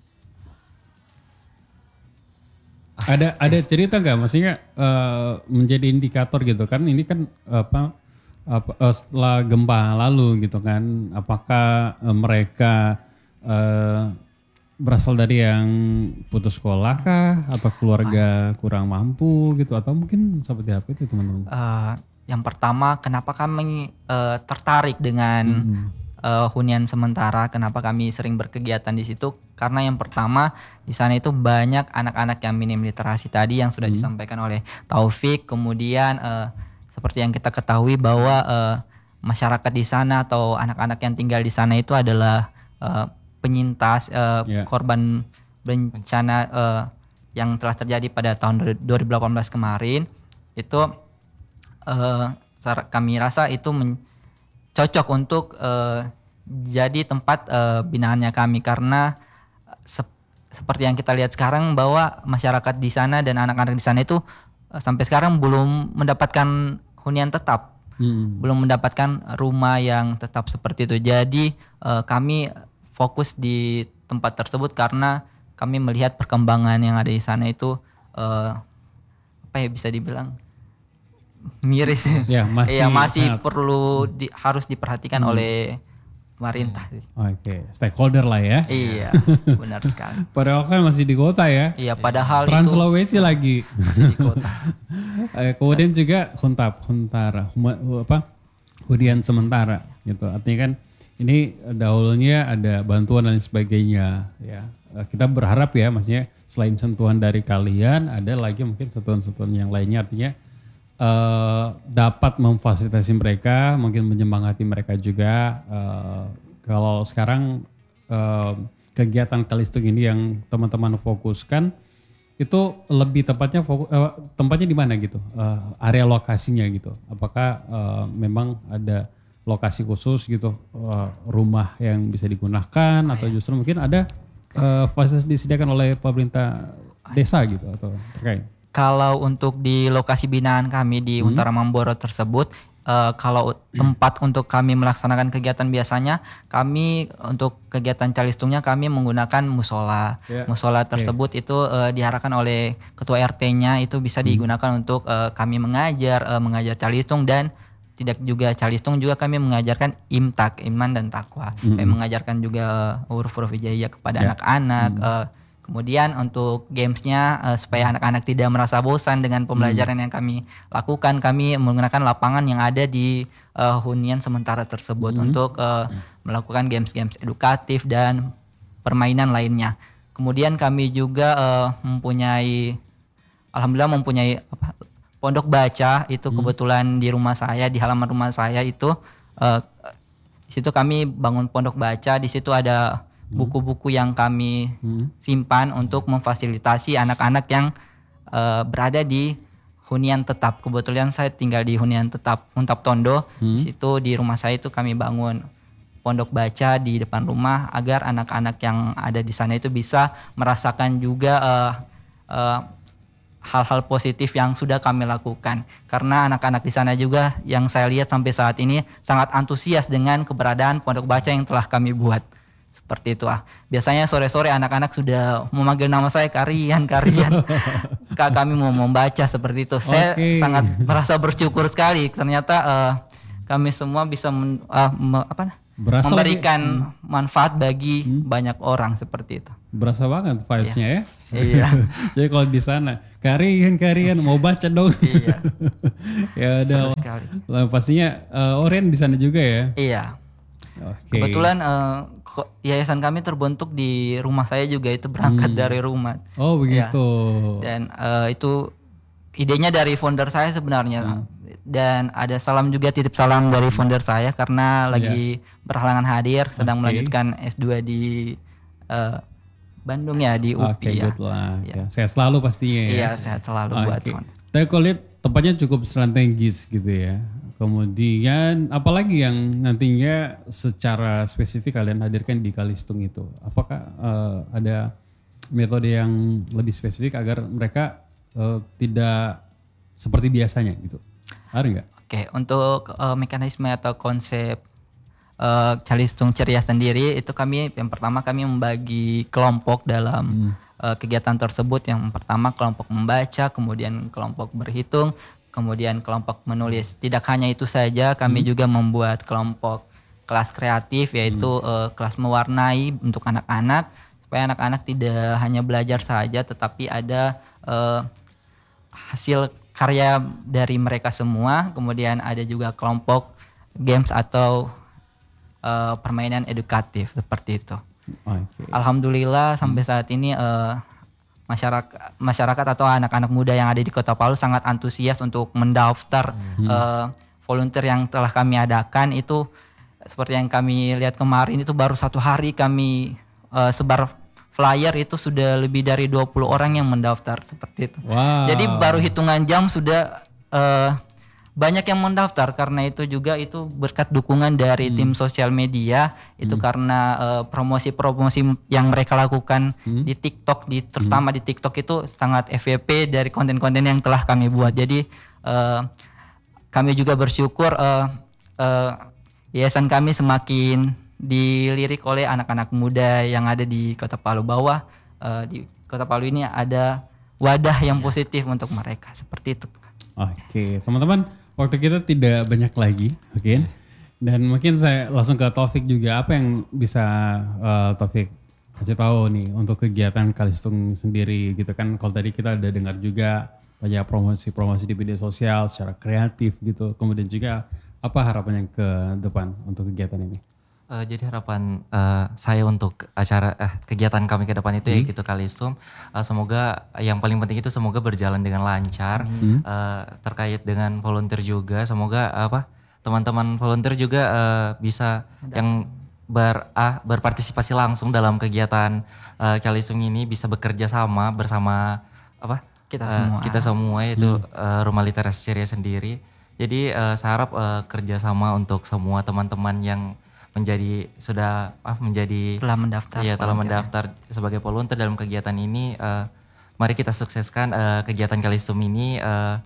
S1: ada ada cerita nggak? Maksudnya uh, menjadi indikator gitu kan? Ini kan apa? apa uh, setelah gempa lalu gitu kan? Apakah uh, mereka uh, berasal dari yang putus sekolah kah atau keluarga kurang mampu gitu atau mungkin seperti apa itu teman-teman?
S2: Uh, yang pertama kenapa kami uh, tertarik dengan mm-hmm. uh, hunian sementara, kenapa kami sering berkegiatan di situ? Karena yang pertama di sana itu banyak anak-anak yang minim literasi tadi yang sudah mm-hmm. disampaikan oleh Taufik. Kemudian uh, seperti yang kita ketahui bahwa uh, masyarakat di sana atau anak-anak yang tinggal di sana itu adalah uh, penyintas uh, yeah. korban bencana uh, yang telah terjadi pada tahun dua ribu delapan belas kemarin itu uh, kami rasa itu men- cocok untuk uh, jadi tempat uh, binaannya kami karena se- seperti yang kita lihat sekarang bahwa masyarakat di sana dan anak-anak di sana itu uh, sampai sekarang belum mendapatkan hunian tetap, hmm. belum mendapatkan rumah yang tetap seperti itu. Jadi uh, kami fokus di tempat tersebut karena kami melihat perkembangan yang ada di sana itu uh, apa ya bisa dibilang miris
S1: ya masih,
S2: ya, masih perlu di, harus diperhatikan hmm. oleh pemerintah.
S1: Oke, okay. Stakeholder lah ya.
S2: Iya, benar sekali.
S1: Padahal kan masih di kota ya.
S2: Iya, padahal
S1: Trans
S2: itu
S1: Sulawesi lagi
S2: masih di kota.
S1: Kemudian juga Huntap, Huntara, apa? Hunian sementara gitu. Artinya kan ini dahulunya ada bantuan dan sebagainya ya. Kita berharap ya maksudnya selain sentuhan dari kalian ada lagi mungkin sentuhan-sentuhan yang lainnya artinya uh, dapat memfasilitasi mereka, mungkin menyemangati mereka juga. Uh, kalau sekarang uh, kegiatan Kalistung ini yang teman-teman fokuskan itu lebih tepatnya fokus, uh, tempatnya di mana gitu? Uh, area lokasinya gitu. Apakah uh, memang ada lokasi khusus gitu, uh, rumah yang bisa digunakan atau justru mungkin ada uh, fasilitas disediakan oleh pemerintah desa gitu atau terkait?
S2: Kalau untuk di lokasi binaan kami di hmm. Huntara Mamboro tersebut, uh, kalau tempat untuk kami melaksanakan kegiatan biasanya kami untuk kegiatan calistungnya kami menggunakan musola. Yeah. Musola tersebut okay. itu uh, diarahkan oleh ketua R T-nya itu bisa hmm. digunakan untuk uh, kami mengajar, uh, mengajar calistung dan tidak juga calistung juga kami mengajarkan imtak, iman dan takwa. Mm-hmm. Kami mengajarkan juga huruf-huruf hijaiyah kepada yeah. anak-anak. Mm-hmm. Uh, kemudian untuk gamesnya uh, supaya anak-anak tidak merasa bosan dengan pembelajaran mm-hmm. yang kami lakukan, kami menggunakan lapangan yang ada di uh, hunian sementara tersebut mm-hmm. untuk uh, melakukan games-games edukatif dan permainan lainnya. Kemudian kami juga uh, mempunyai, alhamdulillah mempunyai apa, pondok baca itu hmm. kebetulan di rumah saya, di halaman rumah saya itu. Uh, di situ kami bangun pondok baca, di situ ada buku-buku yang kami hmm. simpan untuk memfasilitasi anak-anak yang uh, berada di hunian tetap. Kebetulan saya tinggal di hunian tetap Huntap Tondo. Hmm. Di situ di rumah saya itu kami bangun pondok baca di depan rumah agar anak-anak yang ada di sana itu bisa merasakan juga uh, uh, hal-hal positif yang sudah kami lakukan. Karena anak-anak di sana juga yang saya lihat sampai saat ini sangat antusias dengan keberadaan pondok baca yang telah kami buat. Seperti itu ah. Biasanya sore-sore anak-anak sudah memanggil nama saya Karian, Karian. Kak, kami mau membaca seperti itu. Saya okay. sangat merasa bersyukur sekali. Ternyata uh, kami semua bisa men, uh, me, apa, Berasa memberikan hmm. manfaat bagi hmm. banyak orang seperti itu.
S1: Berasa banget vibes-nya
S2: iya.
S1: ya.
S2: Iya.
S1: Jadi kalau di sana, Karian, Karian mau baca dong.
S2: Iya.
S1: Ya udah. Pastinya uh, Oren di sana juga ya.
S2: Iya.
S1: Okay.
S2: Kebetulan uh, yayasan kami terbentuk di rumah saya juga, itu berangkat hmm. dari rumah.
S1: Oh begitu.
S2: Ya. Dan uh, itu idenya dari founder saya sebenarnya. Hmm. Dan ada salam juga, titip salam dari founder saya karena lagi yeah. berhalangan hadir, sedang okay. melanjutkan S dua di uh, Bandung ya, di U P okay, ya.
S1: ya. Sehat selalu pastinya ya.
S2: Iya, sehat selalu okay. buat teman.
S1: Tapi kalau lihat tempatnya cukup strategis gitu ya. Kemudian apalagi yang nantinya secara spesifik kalian hadirkan di Kalistung itu? Apakah uh, ada metode yang lebih spesifik agar mereka uh, tidak seperti biasanya gitu? Ada nggak?
S2: Oke, untuk uh, mekanisme atau konsep uh, Kalistung Ceria sendiri itu kami yang pertama kami membagi kelompok dalam hmm. uh, kegiatan tersebut. Yang pertama kelompok membaca, kemudian kelompok berhitung, kemudian kelompok menulis. Tidak hanya itu saja, kami hmm. juga membuat kelompok kelas kreatif, yaitu hmm. uh, kelas mewarnai untuk anak-anak, supaya anak-anak tidak hanya belajar saja, tetapi ada uh, hasil karya dari mereka semua. Kemudian ada juga kelompok games atau uh, permainan edukatif seperti itu. Okay. Alhamdulillah sampai saat ini uh, masyarakat masyarakat atau anak-anak muda yang ada di Kota Palu sangat antusias untuk mendaftar hmm. uh, volunteer yang telah kami adakan. Itu seperti yang kami lihat kemarin, itu baru satu hari kami uh, sebar flyer, itu sudah lebih dari dua puluh orang yang mendaftar seperti itu.
S1: Wow.
S2: Jadi baru hitungan jam sudah uh, banyak yang mendaftar. Karena itu juga itu berkat dukungan dari hmm. tim sosial media. Itu hmm. karena uh, promosi-promosi yang mereka lakukan hmm. di TikTok, di terutama hmm. di TikTok itu sangat F Y P dari konten-konten yang telah kami buat. Jadi uh, kami juga bersyukur uh, uh, yayasan kami semakin dilirik oleh anak-anak muda yang ada di Kota Palu, bahwa uh, di Kota Palu ini ada wadah yang positif untuk mereka, seperti itu.
S1: Oke, teman-teman, waktu kita tidak banyak lagi, oke? Okay? Dan mungkin saya langsung ke Taufik juga. Apa yang bisa uh, Taufik kasih tahu nih untuk kegiatan Kalistung sendiri gitu kan? Kalau tadi kita udah dengar juga banyak promosi-promosi di media sosial secara kreatif gitu. Kemudian juga apa harapannya ke depan untuk kegiatan ini?
S4: Uh, jadi harapan uh, saya untuk acara uh, kegiatan kami ke depan itu hmm. ya gitu Kalistung, uh, semoga yang paling penting itu semoga berjalan dengan lancar, hmm. uh, terkait dengan volunteer juga, semoga uh, apa teman-teman volunteer juga uh, bisa Ada. yang ber uh, berpartisipasi langsung dalam kegiatan uh, Kalistung ini, bisa bekerja sama bersama apa
S2: kita
S4: uh,
S2: semua
S4: kita semua itu hmm. uh, Rumah Literasi Ceria sendiri. Jadi uh, saya harap uh, kerjasama untuk semua teman-teman yang menjadi sudah ah menjadi
S2: telah mendaftar
S4: ya telah mendaftar sebagai volunteer dalam kegiatan ini. Uh, mari kita sukseskan uh, kegiatan Kalistung ini uh,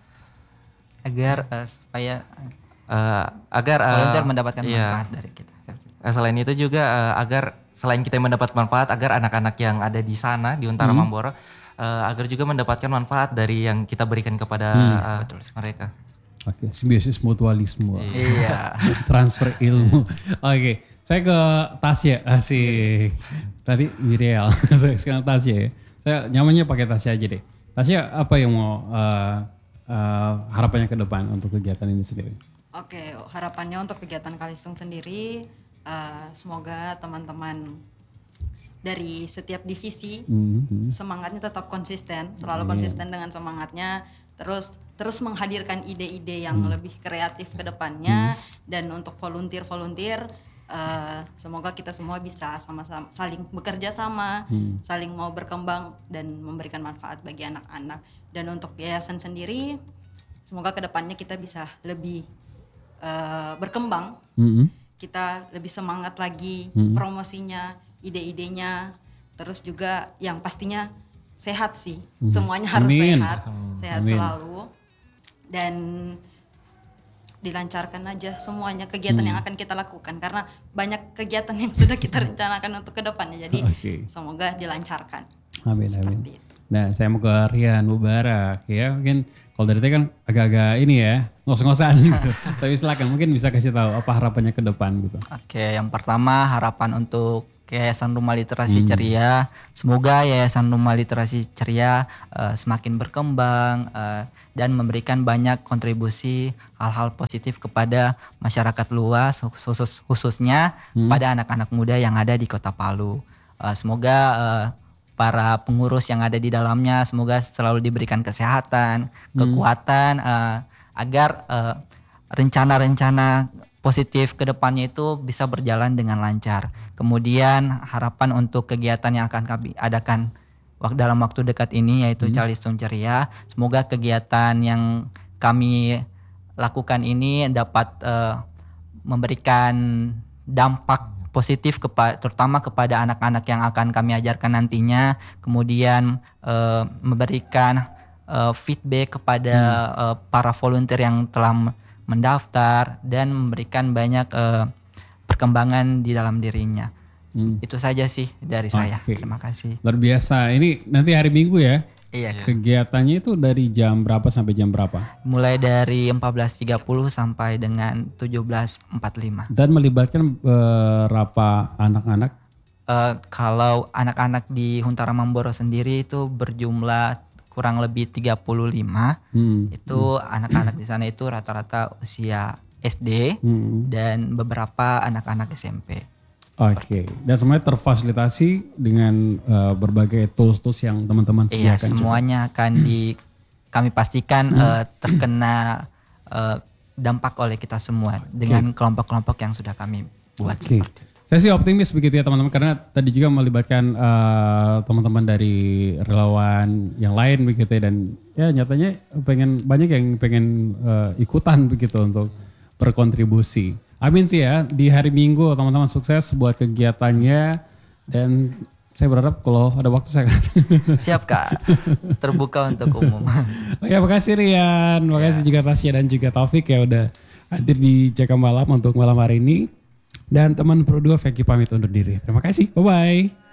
S2: agar uh, supaya
S4: uh, agar uh,
S2: volunteer mendapatkan
S4: iya,
S2: manfaat dari kita.
S4: Uh, selain itu juga uh, agar selain kita mendapat manfaat, agar anak-anak yang ada di sana di Untara hmm. Mamboro uh, agar juga mendapatkan manfaat dari yang kita berikan kepada hmm. uh, betul, mereka.
S1: Oke, simbiosis mutualisme.
S2: Iya.
S1: Transfer ilmu. Oke, saya ke Tasya. Asik. Tadi Miriel, sekarang Tasya ya. Saya nyamannya pakai Tasya aja deh. Tasya, apa yang mau uh, uh, harapannya ke depan untuk kegiatan ini sendiri?
S3: Oke, harapannya untuk kegiatan Kalistung sendiri, uh, semoga teman-teman dari setiap divisi
S1: Mm-hmm.
S3: semangatnya tetap konsisten, selalu konsisten dengan semangatnya, terus terus menghadirkan ide-ide yang lebih kreatif ke depannya, dan untuk volunteer-volunteer uh, semoga kita semua bisa sama-sama saling bekerja sama, hmm. saling mau berkembang dan memberikan manfaat bagi anak-anak. Dan untuk yayasan sendiri semoga ke depannya kita bisa lebih uh, berkembang, hmm. kita lebih semangat lagi hmm. promosinya, ide-idenya, terus juga yang pastinya sehat sih, hmm. semuanya harus
S1: Amin.
S3: sehat, sehat
S1: Amin.
S3: selalu, dan dilancarkan aja semuanya kegiatan hmm. yang akan kita lakukan, karena banyak kegiatan yang sudah kita rencanakan untuk kedepannya, jadi okay. semoga dilancarkan.
S1: Amin,
S3: seperti
S1: amin.
S3: itu.
S1: Nah, saya mau ke Rian Mubarak ya, mungkin kalau dari tadi kan agak-agak ini ya, ngos-ngosan gitu. Tapi silakan mungkin bisa kasih tahu apa harapannya ke depan gitu.
S2: Oke, yang pertama harapan untuk Yayasan Rumah Literasi hmm. Ceria, semoga Yayasan Rumah Literasi Ceria uh, semakin berkembang uh, dan memberikan banyak kontribusi hal-hal positif kepada masyarakat luas, khusus khususnya hmm. pada anak-anak muda yang ada di Kota Palu. Uh, semoga uh, para pengurus yang ada di dalamnya semoga selalu diberikan kesehatan, hmm. kekuatan uh, agar uh, rencana-rencana positif ke depannya itu bisa berjalan dengan lancar. Kemudian harapan untuk kegiatan yang akan kami adakan dalam waktu dekat ini yaitu hmm. Calistung Ceria. Semoga kegiatan yang kami lakukan ini dapat uh, memberikan dampak positif kepa- terutama kepada anak-anak yang akan kami ajarkan nantinya. Kemudian uh, memberikan uh, feedback kepada hmm. uh, para volunteer yang telah mendaftar dan memberikan banyak uh, perkembangan di dalam dirinya. Hmm. Itu saja sih dari okay. saya. Terima kasih.
S1: Luar biasa. Ini nanti hari Minggu ya?
S2: Iya.
S1: Kegiatannya itu dari jam berapa sampai jam berapa?
S2: Mulai dari empat belas tiga puluh sampai dengan tujuh belas empat puluh lima.
S1: Dan melibatkan berapa anak-anak?
S2: Uh, kalau anak-anak di Huntara Mamboro sendiri itu berjumlah kurang lebih tiga puluh lima. Hmm. Itu hmm. anak-anak di sana itu rata-rata usia S D hmm. dan beberapa anak-anak S M P.
S1: Oke. Okay. Dan semuanya terfasilitasi dengan uh, berbagai tools-tools yang teman-teman sediakan.
S2: Iya, semuanya juga akan di kami pastikan hmm. uh, terkena uh, dampak oleh kita semua dengan okay. kelompok-kelompok yang sudah kami buat okay. seperti itu.
S1: Saya sih optimis begitu ya teman-teman, karena tadi juga melibatkan uh, teman-teman dari relawan yang lain begitu ya, dan ya nyatanya pengen banyak yang pengen uh, ikutan begitu untuk berkontribusi. Amin sih ya, di hari Minggu teman-teman sukses buat kegiatannya, dan saya berharap kalau ada waktu saya akan
S2: siap Kak, terbuka untuk umum.
S1: Oh ya, makasih Rian, makasih ya. Juga Tasya dan juga Taufik ya udah hadir di Cekam Malam untuk malam hari ini. Dan teman Pro dua Veki pamit undur diri. Terima kasih. Bye-bye.